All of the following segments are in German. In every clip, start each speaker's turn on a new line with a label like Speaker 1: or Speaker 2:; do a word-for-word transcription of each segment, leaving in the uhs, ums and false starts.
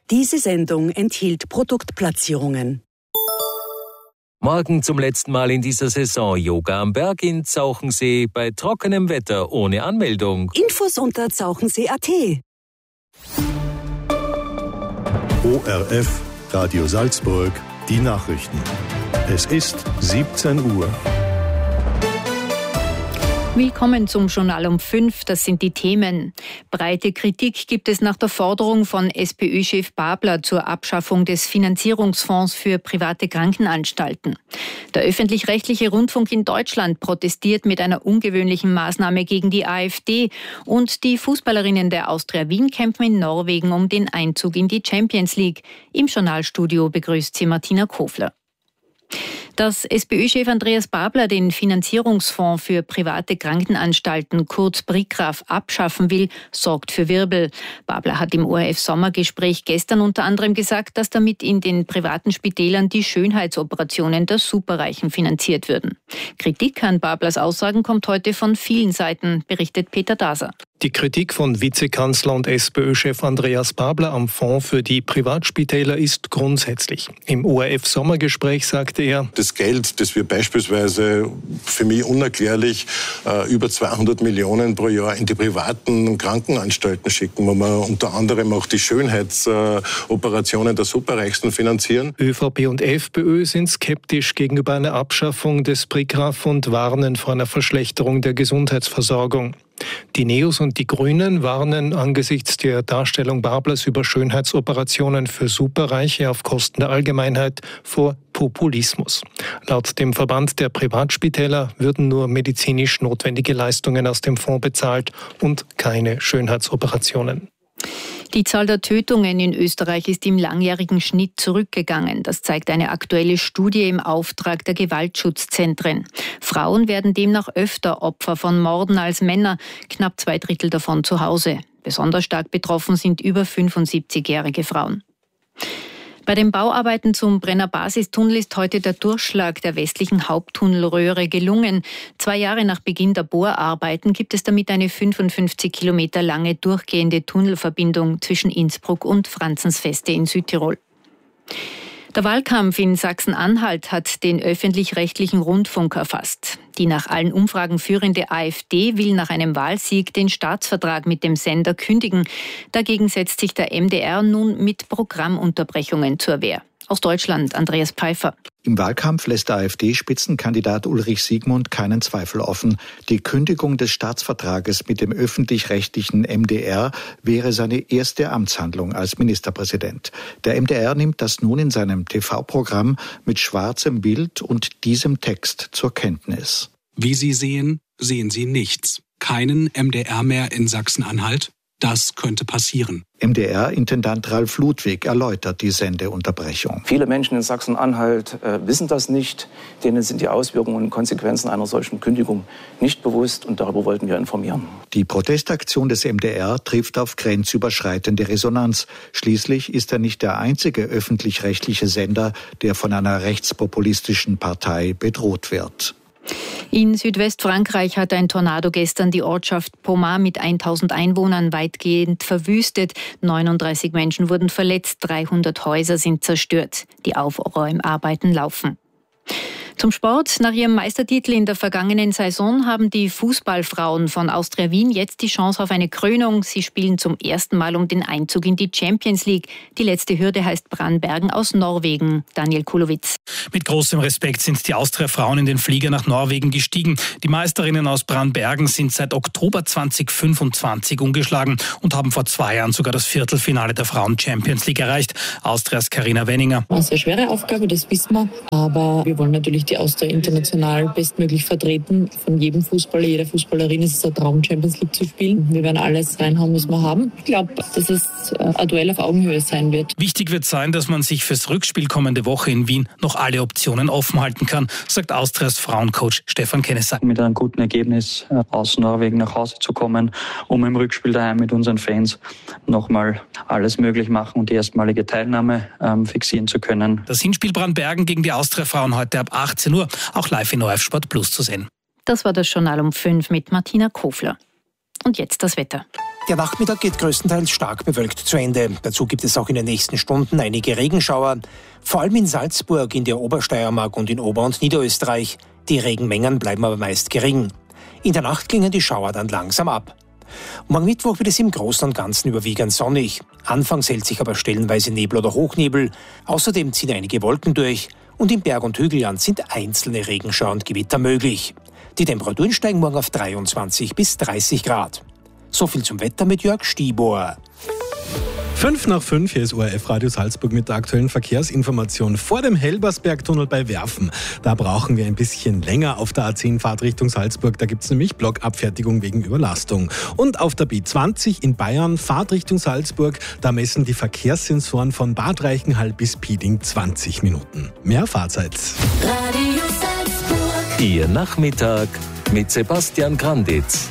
Speaker 1: Diese Sendung enthielt Produktplatzierungen.
Speaker 2: Morgen zum letzten Mal in dieser Saison Yoga am Berg in Zauchensee bei trockenem Wetter ohne Anmeldung.
Speaker 1: Infos unter zauchensee punkt a t.
Speaker 3: O R F, Radio Salzburg, die Nachrichten. Es ist siebzehn Uhr.
Speaker 4: Willkommen zum Journal um fünf, das sind die Themen. Breite Kritik gibt es nach der Forderung von SPÖ-Chef Babler zur Abschaffung des Finanzierungsfonds für private Krankenanstalten. Der öffentlich-rechtliche Rundfunk in Deutschland protestiert mit einer ungewöhnlichen Maßnahme gegen die AfD und die Fußballerinnen der Austria Wien kämpfen in Norwegen um den Einzug in die Champions League. Im Journalstudio begrüßt sie Martina Kofler. Dass SPÖ-Chef Andreas Babler den Finanzierungsfonds für private Krankenanstalten, kurz BRIKRAF, abschaffen will, sorgt für Wirbel. Babler hat im O R F-Sommergespräch gestern unter anderem gesagt, dass damit in den privaten Spitälern die Schönheitsoperationen der Superreichen finanziert würden. Kritik an Bablers Aussagen kommt heute von vielen Seiten, berichtet Peter Daser.
Speaker 5: Die Kritik von Vizekanzler und SPÖ-Chef Andreas Babler am Fonds für die Privatspitäler ist grundsätzlich. Im O R F-Sommergespräch sagte er:
Speaker 6: Das Geld, das wir beispielsweise, für mich unerklärlich, über zweihundert Millionen pro Jahr in die privaten Krankenanstalten schicken, wo wir unter anderem auch die Schönheitsoperationen der Superreichsten finanzieren.
Speaker 5: ÖVP und FPÖ sind skeptisch gegenüber einer Abschaffung des BRIKRAF und warnen vor einer Verschlechterung der Gesundheitsversorgung. Die Neos und die Grünen warnen angesichts der Darstellung Bablers über Schönheitsoperationen für Superreiche auf Kosten der Allgemeinheit vor Populismus. Laut dem Verband der Privatspitäler würden nur medizinisch notwendige Leistungen aus dem Fonds bezahlt und keine Schönheitsoperationen.
Speaker 4: Die Zahl der Tötungen in Österreich ist im langjährigen Schnitt zurückgegangen. Das zeigt eine aktuelle Studie im Auftrag der Gewaltschutzzentren. Frauen werden demnach öfter Opfer von Morden als Männer, knapp zwei Drittel davon zu Hause. Besonders stark betroffen sind über fünfundsiebzigjährige Frauen. Bei den Bauarbeiten zum Brenner Basistunnel ist heute der Durchschlag der westlichen Haupttunnelröhre gelungen. Zwei Jahre nach Beginn der Bohrarbeiten gibt es damit eine fünfundfünfzig Kilometer lange durchgehende Tunnelverbindung zwischen Innsbruck und Franzensfeste in Südtirol. Der Wahlkampf in Sachsen-Anhalt hat den öffentlich-rechtlichen Rundfunk erfasst. Die nach allen Umfragen führende AfD will nach einem Wahlsieg den Staatsvertrag mit dem Sender kündigen. Dagegen setzt sich der M D R nun mit Programmunterbrechungen zur Wehr. Aus Deutschland, Andreas Pfeiffer.
Speaker 7: Im Wahlkampf lässt der AfD-Spitzenkandidat Ulrich Siegmund keinen Zweifel offen. Die Kündigung des Staatsvertrages mit dem öffentlich-rechtlichen M D R wäre seine erste Amtshandlung als Ministerpräsident. Der M D R nimmt das nun in seinem T V-Programm mit schwarzem Bild und diesem Text zur Kenntnis.
Speaker 8: Wie Sie sehen, sehen Sie nichts. Keinen M D R mehr in Sachsen-Anhalt? Das könnte passieren.
Speaker 7: M D R-Intendant Ralf Ludwig erläutert die Sendeunterbrechung.
Speaker 9: Viele Menschen in Sachsen-Anhalt äh, wissen das nicht. Denen sind die Auswirkungen und Konsequenzen einer solchen Kündigung nicht bewusst und darüber wollten wir informieren.
Speaker 7: Die Protestaktion des M D R trifft auf grenzüberschreitende Resonanz. Schließlich ist er nicht der einzige öffentlich-rechtliche Sender, der von einer rechtspopulistischen Partei bedroht wird.
Speaker 4: In Südwestfrankreich hat ein Tornado gestern die Ortschaft Pomar mit tausend Einwohnern weitgehend verwüstet. neununddreißig Menschen wurden verletzt, dreihundert Häuser sind zerstört. Die Aufräumarbeiten laufen. Zum Sport. Nach ihrem Meistertitel in der vergangenen Saison haben die Fußballfrauen von Austria Wien jetzt die Chance auf eine Krönung. Sie spielen zum ersten Mal um den Einzug in die Champions League. Die letzte Hürde heißt Brannbergen aus Norwegen. Daniel Kulowitz.
Speaker 10: Mit großem Respekt sind die Austria-Frauen in den Flieger nach Norwegen gestiegen. Die Meisterinnen aus Brannbergen sind seit Oktober zweitausendfünfundzwanzig ungeschlagen und haben vor zwei Jahren sogar das Viertelfinale der Frauen-Champions League erreicht. Austrias Carina Wenninger.
Speaker 11: Eine sehr schwere Aufgabe, das wissen wir. Aber wir wollen natürlich die Austria international bestmöglich vertreten. Von jedem Fußballer, jeder Fußballerin ist es ein Traum, Champions League zu spielen. Wir werden alles reinhauen, was wir haben. Ich glaube, dass es ein Duell auf Augenhöhe sein wird.
Speaker 10: Wichtig wird sein, dass man sich fürs Rückspiel kommende Woche in Wien noch alle Optionen offen halten kann, sagt Austrias Frauencoach Stefan Kennesack.
Speaker 12: Mit einem guten Ergebnis aus Norwegen nach Hause zu kommen, um im Rückspiel daheim mit unseren Fans nochmal alles möglich machen und die erstmalige Teilnahme ähm, fixieren zu können.
Speaker 10: Das Hinspiel Brannbergen gegen die Austria-Frauen heute ab achtzehn Uhr, auch live in O R F Sport Plus zu sehen.
Speaker 4: Das war das Journal um fünf mit Martina Kofler. Und jetzt das Wetter.
Speaker 13: Der Nachmittag geht größtenteils stark bewölkt zu Ende. Dazu gibt es auch in den nächsten Stunden einige Regenschauer. Vor allem in Salzburg, in der Obersteiermark und in Ober- und Niederösterreich. Die Regenmengen bleiben aber meist gering. In der Nacht klingen die Schauer dann langsam ab. Morgen Mittwoch wird es im Großen und Ganzen überwiegend sonnig. Anfangs hält sich aber stellenweise Nebel oder Hochnebel. Außerdem ziehen einige Wolken durch. Und im Berg- und Hügelland sind einzelne Regenschauer und Gewitter möglich. Die Temperaturen steigen morgen auf dreiundzwanzig bis dreißig Grad. So viel zum Wetter mit Jörg Stieber.
Speaker 14: Fünf nach fünf, hier ist O R F Radio Salzburg mit der aktuellen Verkehrsinformation vor dem Helbersbergtunnel bei Werfen. Da brauchen wir ein bisschen länger auf der A zehn Fahrtrichtung Salzburg. Da gibt es nämlich Blockabfertigung wegen Überlastung. Und auf der B zwanzig in Bayern, Fahrtrichtung Salzburg, da messen die Verkehrssensoren von Bad Reichenhall bis Piding zwanzig Minuten. Mehr Fahrzeit.
Speaker 2: Radio Salzburg. Ihr Nachmittag mit Sebastian Granditz.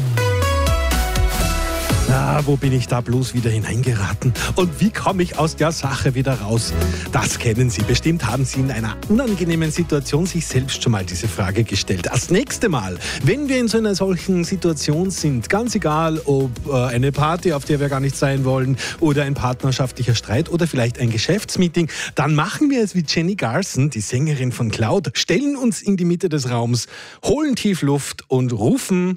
Speaker 14: Na, wo bin ich da bloß wieder hineingeraten? Und wie komme ich aus der Sache wieder raus? Das kennen Sie. Bestimmt haben Sie in einer unangenehmen Situation sich selbst schon mal diese Frage gestellt. Das nächste Mal, wenn wir in so einer solchen Situation sind, ganz egal, ob äh, eine Party, auf der wir gar nicht sein wollen, oder ein partnerschaftlicher Streit oder vielleicht ein Geschäftsmeeting, dann machen wir es wie Jenny Garson, die Sängerin von Cloud, stellen uns in die Mitte des Raums, holen tief Luft und rufen